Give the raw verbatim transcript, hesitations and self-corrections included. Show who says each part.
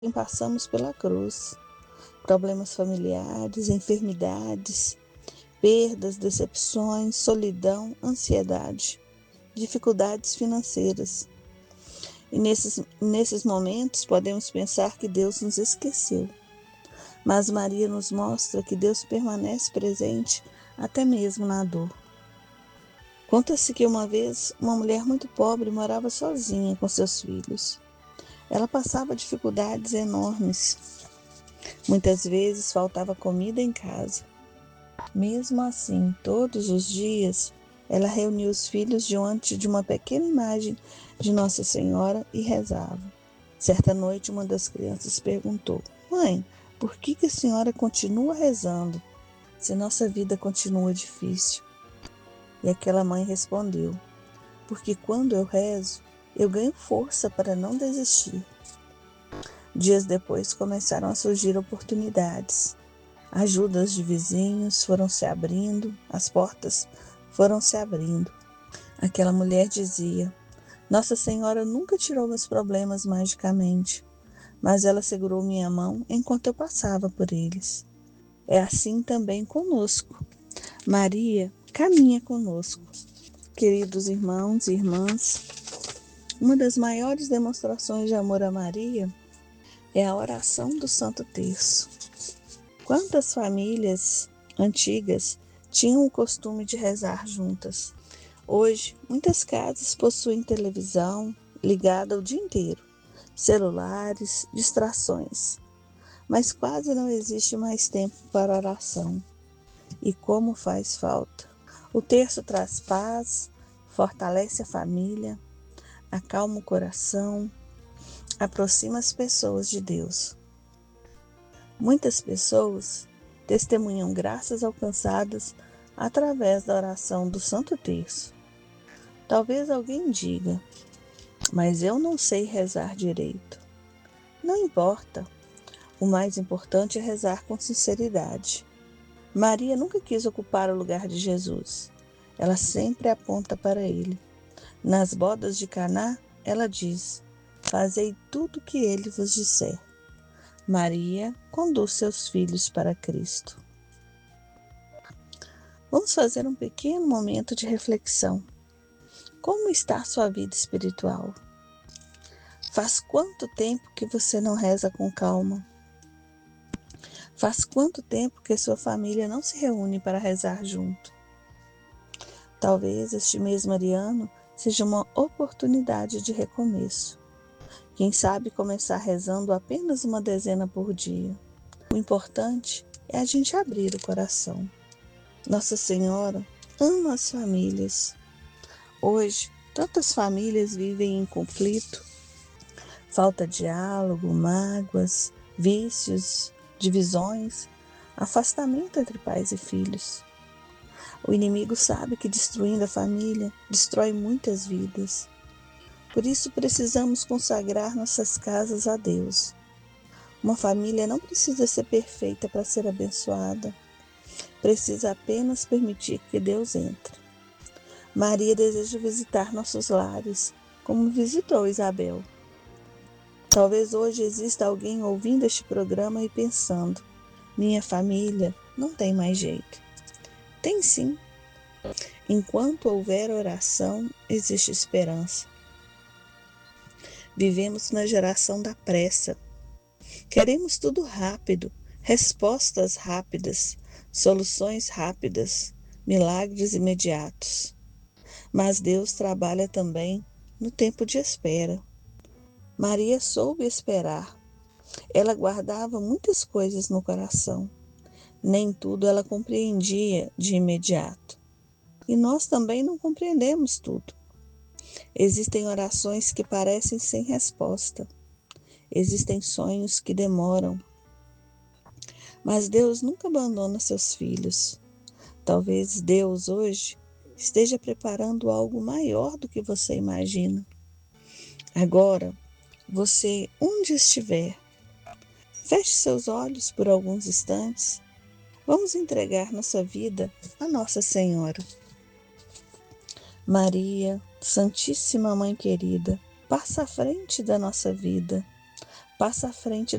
Speaker 1: passamos pela cruz. Problemas familiares, enfermidades, perdas, decepções, solidão, ansiedade, dificuldades financeiras. E nesses, nesses momentos podemos pensar que Deus nos esqueceu. Mas Maria nos mostra que Deus permanece presente até mesmo na dor. Conta-se que uma vez uma mulher muito pobre morava sozinha com seus filhos. Ela passava dificuldades enormes. Muitas vezes faltava comida em casa. Mesmo assim, todos os dias, ela reunia os filhos diante de uma pequena imagem de Nossa Senhora e rezava. Certa noite, uma das crianças perguntou: Mãe, por que, que a senhora continua rezando, se nossa vida continua difícil? E aquela mãe respondeu: Porque quando eu rezo, eu ganho força para não desistir. Dias depois começaram a surgir oportunidades. Ajudas de vizinhos foram se abrindo, as portas foram se abrindo. Aquela mulher dizia: Nossa Senhora nunca tirou meus problemas magicamente, mas ela segurou minha mão enquanto eu passava por eles. É assim também conosco. Maria caminha conosco. Queridos irmãos e irmãs, uma das maiores demonstrações de amor a Maria é a oração do Santo Terço. Quantas famílias antigas tinham o costume de rezar juntas? Hoje, muitas casas possuem televisão ligada o dia inteiro, celulares, distrações, mas quase não existe mais tempo para oração. E como faz falta! O terço traz paz, fortalece a família, acalma o coração, aproxima as pessoas de Deus. Muitas pessoas testemunham graças alcançadas através da oração do Santo Terço. Talvez alguém diga: mas eu não sei rezar direito. Não importa. O mais importante é rezar com sinceridade. Maria nunca quis ocupar o lugar de Jesus. Ela sempre aponta para ele. Nas bodas de Caná, ela diz: Fazei tudo o que ele vos disser. Maria conduz seus filhos para Cristo. Vamos fazer um pequeno momento de reflexão. Como está a sua vida espiritual? Faz quanto tempo que você não reza com calma? Faz quanto tempo que sua família não se reúne para rezar junto? Talvez este mês mariano seja uma oportunidade de recomeço. Quem sabe começar rezando apenas uma dezena por dia. O importante é a gente abrir o coração. Nossa Senhora ama as famílias. Hoje, tantas famílias vivem em conflito, falta diálogo, mágoas, vícios, divisões, afastamento entre pais e filhos. O inimigo sabe que destruindo a família, destrói muitas vidas. Por isso precisamos consagrar nossas casas a Deus. Uma família não precisa ser perfeita para ser abençoada. Precisa apenas permitir que Deus entre. Maria deseja visitar nossos lares, como visitou Isabel. Talvez hoje exista alguém ouvindo este programa e pensando: minha família não tem mais jeito. Tem sim. Enquanto houver oração, existe esperança. Vivemos na geração da pressa. Queremos tudo rápido, respostas rápidas, soluções rápidas, milagres imediatos. Mas Deus trabalha também no tempo de espera. Maria soube esperar. Ela guardava muitas coisas no coração. Nem tudo ela compreendia de imediato. E nós também não compreendemos tudo. Existem orações que parecem sem resposta. Existem sonhos que demoram. Mas Deus nunca abandona seus filhos. Talvez Deus hoje esteja preparando algo maior do que você imagina. Agora, você, onde estiver, feche seus olhos por alguns instantes. Vamos entregar nossa vida a Nossa Senhora. Maria, Santíssima Mãe querida, passa à frente da nossa vida. passa à frente